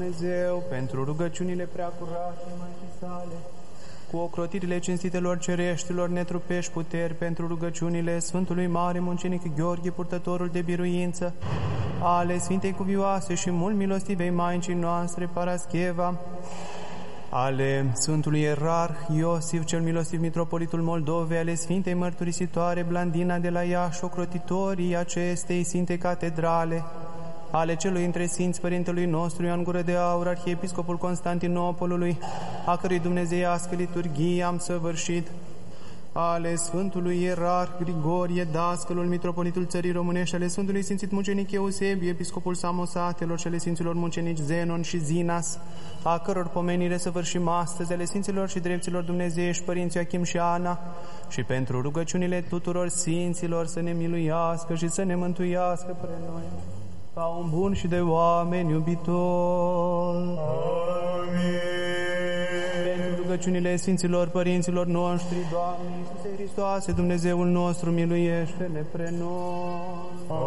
Dumnezeu, pentru rugăciunile preacurate Maicii sale, cu ocrotirile cinstitelor cereștilor netrupești puteri, pentru rugăciunile Sfântului Mare Muncenic Gheorghe, purtătorul de biruință, ale Sfintei Cuvioase și mult milostivei Maicii noastre, Parascheva, ale Sfântului Ierarh Iosif, cel milostiv mitropolitul Moldovei, ale Sfintei Mărturisitoare Blandina de la Iași, ocrotitorii acestei Sfinte Catedrale, ale celui între Sfinți Părintelui nostru Ioan Gură de Aur, Arhiepiscopul Constantinopolului, a cărui dumnezeiască liturghie am săvârșit, ale Sfântului Ierarh Grigorie, dascălul mitropolitul țării românești, ale Sfântului Sfințit Mucenic Eusebiu, episcopul Samosatelor, și ale Sfinților Mucenici Zenon și Zinas, a căror pomenire săvârșim astăzi, ale Sfinților și Drepților Dumnezeiești, Părinții Achim și Ana, și pentru rugăciunile tuturor Sfinților să ne miluiască și să ne mântuiască pre noi, ca un bun și de oameni iubitor. Amin. Pentru rugăciunile Sfinților Părinților noștri, Doamne Iisuse Hristoase, Dumnezeul nostru, miluiește-ne pre noi.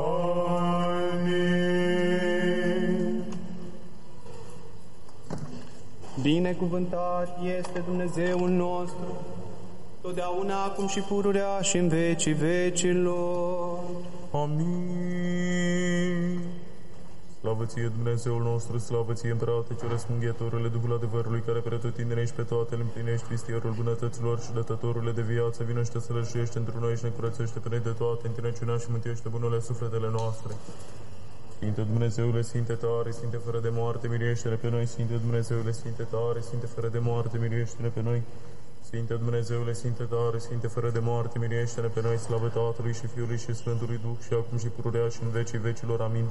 Amin. Binecuvântat este Dumnezeul nostru, totdeauna, acum și pururea și în vecii vecilor. Amin. Slavă ție, Dumnezeul nostru, slavă ție, Împărate, ce răsmânghetorule, Duhul adevărului, care pretutindene și pe toate îl împlinești, vistierul bunătăților și dătătorule de viață, vină și te sălășuiește într noi și ne curățește pe noi de toate întinăciunea și mântuiește bunurile sufletele noastre. Sfinte Dumnezeule, Sfinte tare, Sfinte fără de moarte, miluiește-ne pe noi. Sfinte Dumnezeule, Sfinte tare, Sfinte fără de moarte, miluiește-ne pe noi. Sfinte Dumnezeule, Sfinte tare, Sfinte fără de moarte, miluiește-ne pe noi. Slavă Tatălui și Fiului și Sfântului Duh, și acum și pururea și în vecii vecilor. Amin.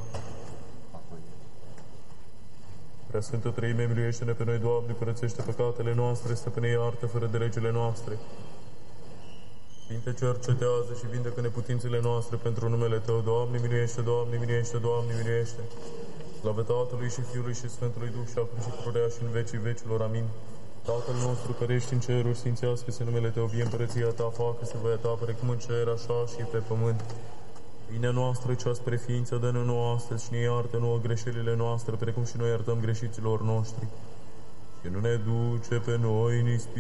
Preasfântă Treime, miluiește-ne pe noi, Doamne, curățește păcatele noastre, stăpâne, iartă fără de legile noastre. Sfinte, cercetează și vindecă neputințele noastre pentru numele Tău. Doamne, miluiește, Doamne, miluiește, Doamne, miluiește. Slavă Tatălui și Fiului și Sfântului Duh, și acum și pururea și în vecii vecilor. Amin. Tatăl nostru care ești în ceruri, sfințească-se numele Tău, vie împărăția Ta, facă-se voia Ta, precum în cer, așa și pe pământ. Pâinea noastră cea spre ființă dă-ne nouă astăzi și ne iartă nouă greșelile noastre, precum și noi iertăm greșiților noștri. Și nu ne duce pe noi în ispită,